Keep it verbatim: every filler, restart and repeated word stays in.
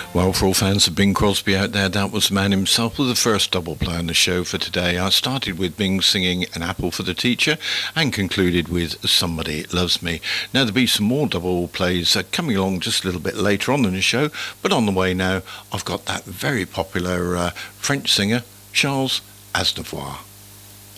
Well, for all fans of Bing Crosby out there, that was the man himself with the first double play on the show for today. I started with Bing singing An Apple for the Teacher and concluded with Somebody Loves Me. Now, there'll be some more double plays uh, coming along just a little bit later on in the show, but on the way now, I've got that very popular uh, French singer, Charles Aznavour.